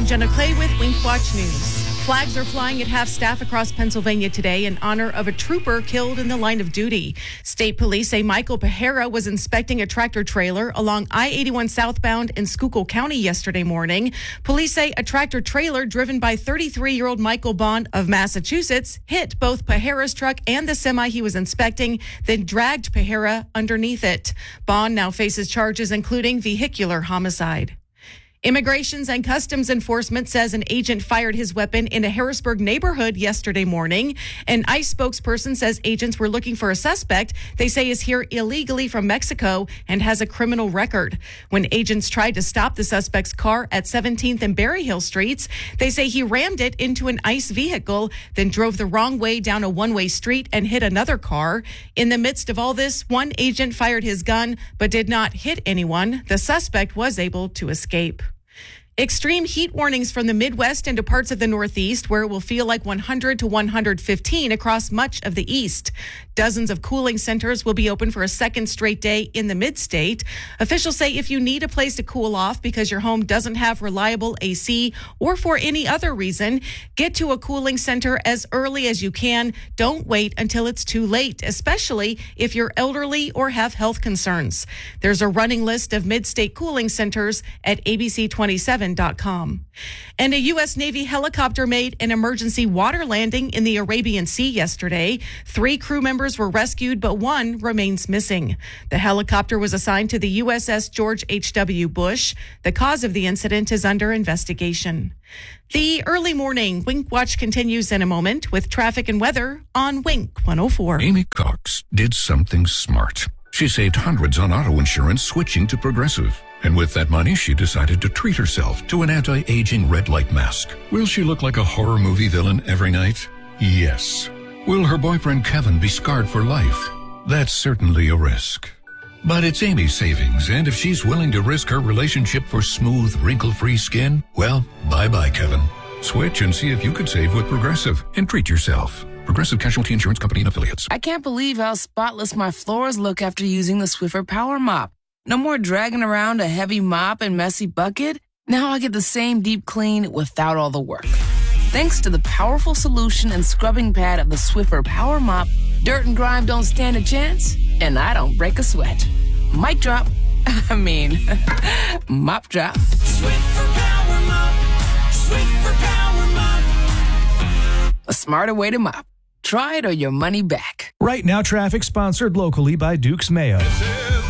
Jenna Clay with Wink Watch News. Flags are flying at half-staff across Pennsylvania today in honor of a trooper killed in the line of duty. State police say Michael Pajera was inspecting a tractor-trailer along I-81 southbound in Schuylkill County yesterday morning. Police say a tractor-trailer driven by 33-year-old Michael Bond of Massachusetts hit both Pajera's truck and the semi he was inspecting, then dragged Pajera underneath it. Bond now faces charges including vehicular homicide. Immigrations and Customs Enforcement says an agent fired his weapon in a Harrisburg neighborhood yesterday morning. An ICE spokesperson says agents were looking for a suspect they say is here illegally from Mexico and has a criminal record. When agents tried to stop the suspect's car at 17th and Berryhill Streets, they say he rammed it into an ICE vehicle, then drove the wrong way down a one-way street and hit another car. In the midst of all this, one agent fired his gun but did not hit anyone. The suspect was able to escape. Extreme heat warnings from the Midwest into parts of the Northeast, where it will feel like 100 to 115 across much of the East. Dozens of cooling centers will be open for a second straight day in the mid-state. Officials say if you need a place to cool off because your home doesn't have reliable AC or for any other reason, get to a cooling center as early as you can. Don't wait until it's too late, especially if you're elderly or have health concerns. There's a running list of mid-state cooling centers at ABC27.com. And a U.S. Navy helicopter made an emergency water landing in the Arabian Sea yesterday. 3 crew members were rescued, but 1 remains missing. The helicopter was assigned to the USS George H.W. Bush. The cause of the incident is under investigation. The early morning Wink Watch continues in a moment with traffic and weather on Wink 104. Amy Cox did something smart. She saved hundreds on auto insurance switching to Progressive. And with that money, she decided to treat herself to an anti-aging red light mask. Will she look like a horror movie villain every night? Yes. Will her boyfriend Kevin be scarred for life? That's certainly a risk. But it's Amy's savings, and if she's willing to risk her relationship for smooth, wrinkle-free skin, well, bye-bye, Kevin. Switch and see if you could save with Progressive and treat yourself. Progressive Casualty Insurance Company and Affiliates. I can't believe how spotless my floors look after using the Swiffer Power Mop. No more dragging around a heavy mop and messy bucket. Now I get the same deep clean without all the work. Thanks to the powerful solution and scrubbing pad of the Swiffer Power Mop, dirt and grime don't stand a chance, and I don't break a sweat. Mic drop. Mop drop. Swiffer Power Mop. Swiffer Power Mop. A smarter way to mop. Try it or your money back. Right Now traffic sponsored locally by Duke's Mayo.